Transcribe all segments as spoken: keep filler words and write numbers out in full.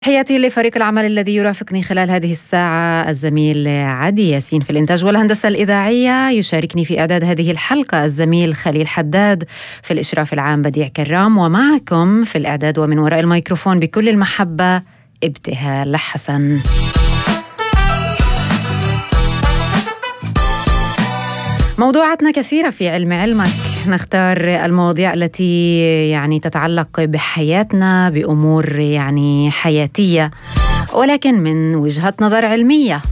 تحياتي لفريق العمل الذي يرافقني خلال هذه الساعة، الزميل عدي ياسين في الإنتاج والهندسة الإذاعية، يشاركني في إعداد هذه الحلقة الزميل خليل حداد، في الإشراف العام بديع كرام، ومعكم في الإعداد ومن وراء الميكروفون بكل المحبة ابتهال حسن. موضوعاتنا كثيرة في علم علمك، نختار المواضيع التي يعني تتعلق بحياتنا، بأمور يعني حياتية ولكن من وجهة نظر علمية.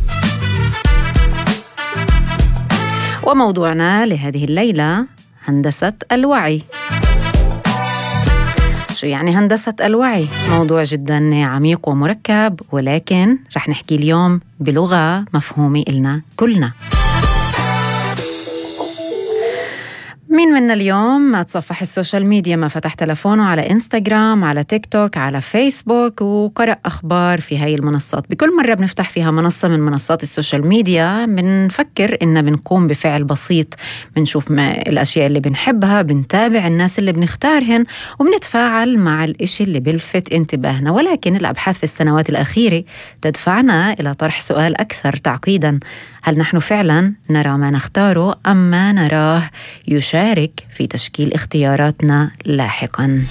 وموضوعنا لهذه الليلة هندسة الوعي. شو يعني هندسة الوعي؟ موضوع جدا عميق ومركب، ولكن رح نحكي اليوم بلغة مفهومة إلنا كلنا. مين منا اليوم ما تصفح السوشيال ميديا، ما فتح تلفونه على إنستغرام، على تيك توك، على فيسبوك، وقرأ أخبار في هاي المنصات؟ بكل مرة بنفتح فيها منصة من منصات السوشيال ميديا بنفكر إن بنقوم بفعل بسيط، بنشوف ما الأشياء اللي بنحبها، بنتابع الناس اللي بنختارهن، وبنتفاعل مع الإشي اللي بلفت انتباهنا. ولكن الأبحاث في السنوات الأخيرة تدفعنا إلى طرح سؤال أكثر تعقيدا: هل نحن فعلا نرى ما نختاره أم ما نراه يشارك في تشكيل اختياراتنا لاحقا؟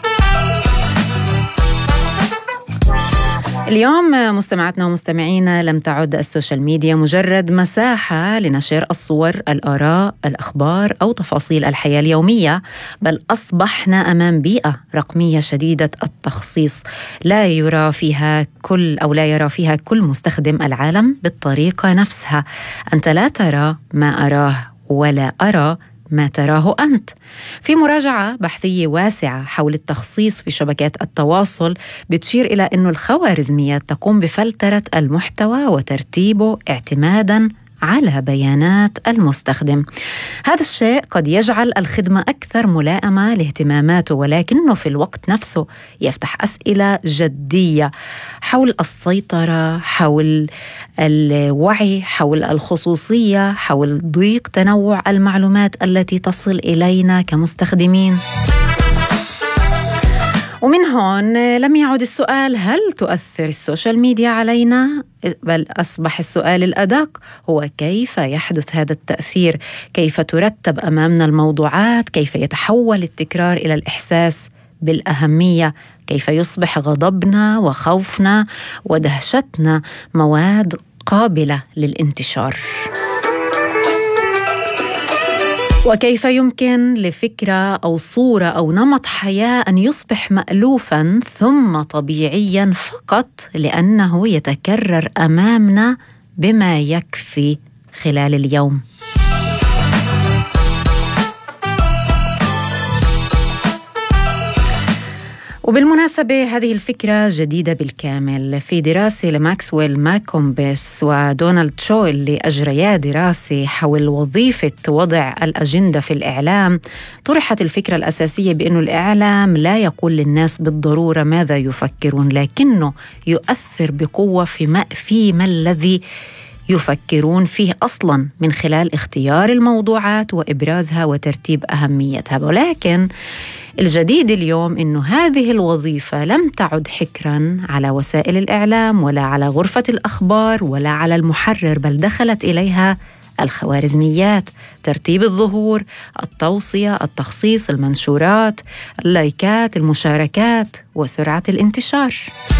اليوم مستمعاتنا ومستمعينا، لم تعد السوشيال ميديا مجرد مساحة لنشر الصور، الآراء، الأخبار أو تفاصيل الحياة اليومية، بل أصبحنا أمام بيئة رقمية شديدة التخصيص لا يرى فيها كل أو لا يرى فيها كل مستخدم العالم بالطريقة نفسها. أنت لا ترى ما أراه ولا أرى ما تراه أنت. في مراجعة بحثية واسعة حول التخصيص في شبكات التواصل بتشير إلى أن الخوارزميات تقوم بفلترة المحتوى وترتيبه اعتماداً على بيانات المستخدم. هذا الشيء قد يجعل الخدمة أكثر ملائمة لاهتماماته، ولكنه في الوقت نفسه يفتح أسئلة جدية حول السيطرة، حول الوعي، حول الخصوصية، حول ضيق تنوع المعلومات التي تصل إلينا كمستخدمين. ومن هون لم يعد السؤال هل تؤثر السوشيال ميديا علينا، بل أصبح السؤال الأدق هو كيف يحدث هذا التأثير، كيف ترتب أمامنا الموضوعات، كيف يتحول التكرار إلى الإحساس بالأهمية، كيف يصبح غضبنا وخوفنا ودهشتنا مواد قابلة للانتشار، وكيف يمكن لفكرة أو صورة أو نمط حياة أن يصبح مألوفاً ثم طبيعياً فقط لأنه يتكرر أمامنا بما يكفي خلال اليوم. وبالمناسبة هذه الفكرة جديدة بالكامل. في دراسة لماكسويل ماكومبس ودونالد شو اللي أجريا دراسة حول وظيفة وضع الأجندة في الإعلام، طرحت الفكرة الأساسية بأنه الإعلام لا يقول للناس بالضرورة ماذا يفكرون، لكنه يؤثر بقوة فيما, فيما الذي يفكرون فيه أصلاً من خلال اختيار الموضوعات وإبرازها وترتيب أهميتها. ولكن الجديد اليوم إنه هذه الوظيفة لم تعد حكراً على وسائل الإعلام ولا على غرفة الأخبار ولا على المحرر، بل دخلت إليها الخوارزميات، ترتيب الظهور، التوصية، التخصيص، المنشورات، اللايكات، المشاركات، وسرعة الانتشار.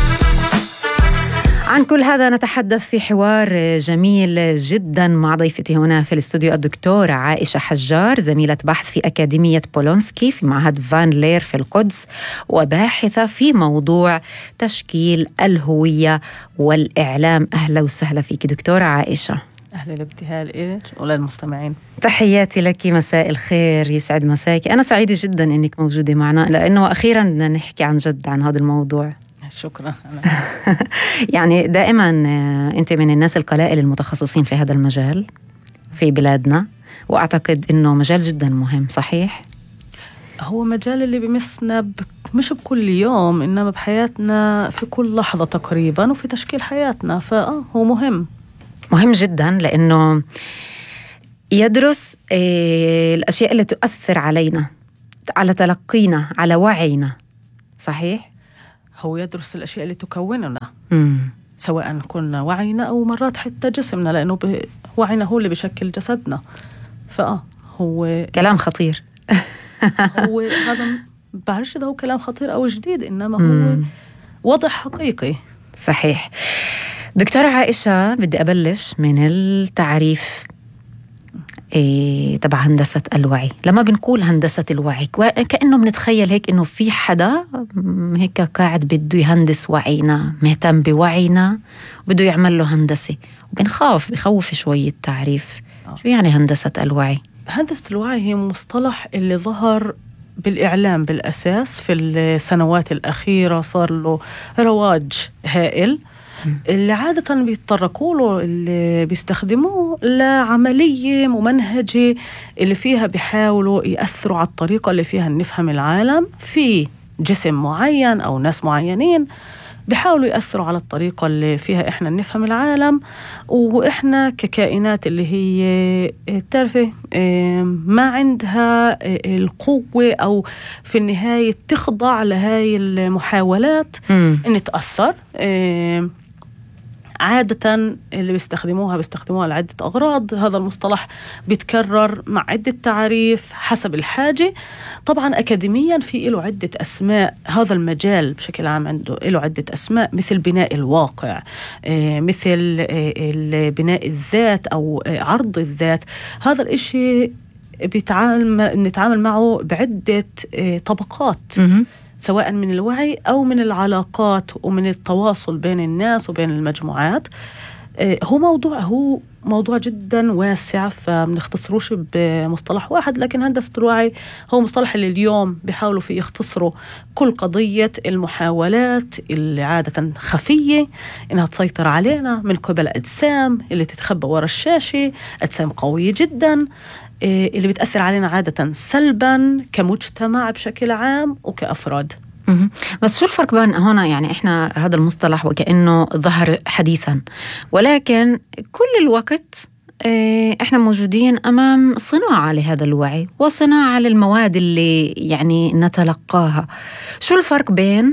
عن كل هذا نتحدث في حوار جميل جدا مع ضيفتي هنا في الاستوديو، الدكتورة عائشة حجار، زميلة بحث في أكاديمية بولونسكي في معهد فان لير في القدس، وباحثة في موضوع تشكيل الهوية والإعلام. أهلا وسهلا فيك دكتورة عائشة. أهلا الابتهال إلك وللمستمعين. تحياتي لك، مساء الخير، يسعد مساك. أنا سعيدة جدا أنك موجودة معنا، لأنه أخيرا بدنا نحكي عن جد عن هذا الموضوع. شكرا. يعني دائما أنت من الناس القلائل المتخصصين في هذا المجال في بلادنا، وأعتقد أنه مجال جدا مهم، صحيح؟ هو مجال اللي بيمسنا ب... مش بكل يوم، إنما بحياتنا في كل لحظة تقريبا، وفي تشكيل حياتنا، فهو مهم مهم جدا، لأنه يدرس الأشياء اللي تؤثر علينا، على تلقينا، على وعينا، صحيح؟ هو يدرس الأشياء اللي تكوننا مم. سواء كنا وعينا أو مرات حتى جسمنا، لأنه ب... وعينا هو اللي بشكل جسدنا. فآه هو كلام خطير. هو هذا بعرفش ده هو كلام خطير أو جديد، إنما هو مم. وضع حقيقي. صحيح. دكتورة عائشة، بدي أبلش من التعريف إيه تبع هندسة الوعي. لما بنقول هندسة الوعي كأنه بنتخيل هيك إنه في حدا هيك قاعد بده يهندس وعينا، مهتم بوعينا وبده يعمل له هندسة، وبنخاف بخوف شوي التعريف. شو يعني هندسة الوعي؟ هندسة الوعي هي مصطلح اللي ظهر بالإعلام بالأساس في السنوات الأخيرة، صار له رواج هائل اللي عادة بيتطرقوا له اللي بيستخدموه لعملية ممنهجة اللي فيها بيحاولوا يأثروا على الطريقة اللي فيها نفهم العالم في جسم معين أو ناس معينين، بيحاولوا يأثروا على الطريقة اللي فيها إحنا نفهم العالم، وإحنا ككائنات اللي هي تعرفي ما عندها القوة أو في النهاية تخضع لهاي المحاولات إن تأثر. عادة اللي بيستخدموها بيستخدموها لعدة أغراض. هذا المصطلح بيتكرر مع عدة تعريف حسب الحاجة. طبعا أكاديميا في له عدة أسماء. هذا المجال بشكل عام عنده له عدة أسماء، مثل بناء الواقع، مثل بناء الذات أو عرض الذات. هذا الإشي بيتعامل نتعامل معه بعدة طبقات، سواء من الوعي أو من العلاقات ومن التواصل بين الناس وبين المجموعات. هو موضوع هو موضوع جدا واسع، فمنختصروش بمصطلح واحد. لكن هندسة الوعي هو مصطلح اللي اليوم بيحاولوا فيه يختصروا كل قضية المحاولات اللي عادة خفية إنها تسيطر علينا من قبل أجسام اللي تتخبى وراء الشاشة، أجسام قوية جدا اللي بتأثر علينا عادة سلبا كمجتمع بشكل عام وكأفراد. بس شو الفرق بين هنا؟ يعني إحنا هذا المصطلح وكأنه ظهر حديثا، ولكن كل الوقت إحنا موجودين أمام صناعة لهذا الوعي وصناعة للمواد اللي يعني نتلقاها. شو الفرق بين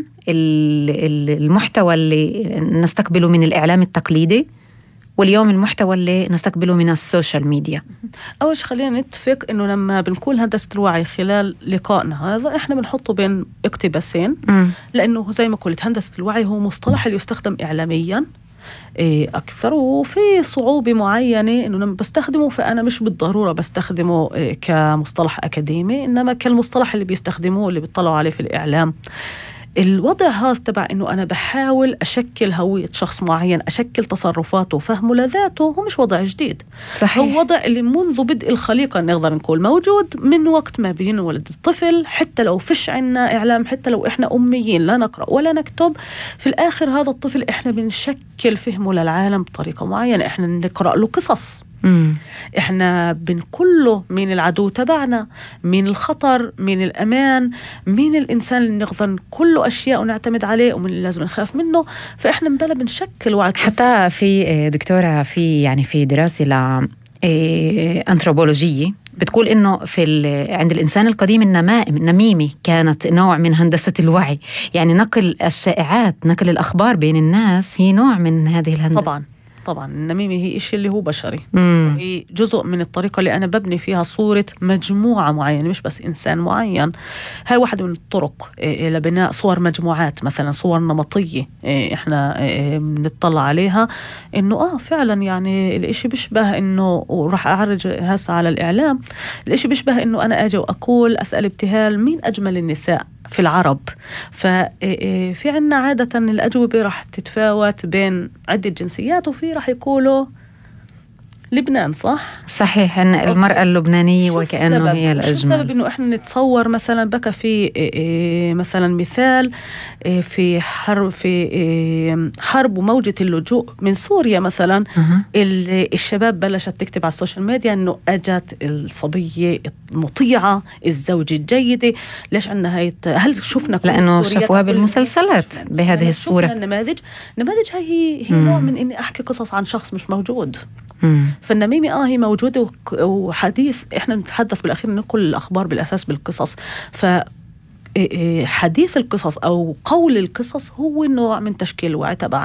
المحتوى اللي نستقبله من الإعلام التقليدي واليوم المحتوى اللي نستقبله من السوشيال ميديا؟ أول شيء خلينا نتفق إنه لما بنقول هندسة الوعي خلال لقائنا هذا إحنا بنحطه بين اقتباسين، م. لأنه زي ما قلت هندسة الوعي هو مصطلح اللي يستخدم إعلاميا أكثر، وفي صعوبة معينة إنه لما بستخدمه فأنا مش بالضرورة بستخدمه كمصطلح أكاديمي، إنما كالمصطلح اللي بيستخدموه اللي بيطلعوا عليه في الإعلام. الوضع هذا تبع إنه أنا بحاول أشكل هوية شخص معين، أشكل تصرفاته وفهمه لذاته، هو مش وضع جديد. صحيح. هو وضع اللي منذ بدء الخليقة نقدر نقول موجود من وقت ما بينولد الطفل، حتى لو فيش عنا إعلام، حتى لو إحنا أميين لا نقرأ ولا نكتب، في الآخر هذا الطفل إحنا بنشكل فهمه للعالم بطريقة معينة. إحنا نقرأ له قصص، مم. إحنا بنقول له مين العدو تبعنا، مين الخطر، مين الأمان، مين الإنسان اللي نقدر كله أشياء ونعتمد عليه ومن اللي لازم نخاف منه. فإحنا مبلا بنشكل وعد. حتى في دكتورة في يعني في دراسة ل أنثروبولوجية بتقول إنه في عند الإنسان القديم النميمة كانت نوع من هندسة الوعي، يعني نقل الشائعات، نقل الأخبار بين الناس هي نوع من هذه الهندسة. طبعاً طبعا النميمة هي إشي اللي هو بشري، وهي جزء من الطريقة اللي أنا ببني فيها صورة مجموعة معينة، مش بس إنسان معين. هاي واحدة من الطرق لبناء صور مجموعات، مثلا صور نمطية إحنا بنطلع عليها إنه آه فعلا يعني الإشي بيشبه إنه، وراح أعرج هسه على الإعلام، الإشي بيشبه إنه أنا أجي وأقول أسأل ابتهال مين أجمل النساء في العرب. ففي عنا عادة الأجوبة راح تتفاوت بين عدة جنسيات، وفي راح يقولوا لبنان، صح؟ صحيح، أن المرأة اللبنانية وكأنه هي الأجمل. شو السبب إنه إحنا نتصور مثلا بقى في مثلا مثال في حرب في حرب وموجة اللجوء من سوريا مثلا، أه. الشباب بلشت تكتب على السوشيال ميديا إنه أجت الصبية المطيعة، الزوجة الجيدة. ليش عنا هاي؟ هل شفنا كل لأنه شافوها بالمسلسلات بهذه الصورة؟ النماذج نماذج هاي هي نوع من إني أحكي قصص عن شخص مش موجود. مم. فالنميمة آه هي موجودة وحديث. إحنا نتحدث بالأخير نقول الأخبار بالأساس بالقصص. ف حديث القصص أو قول القصص هو نوع من تشكيل الوعي تبعنا.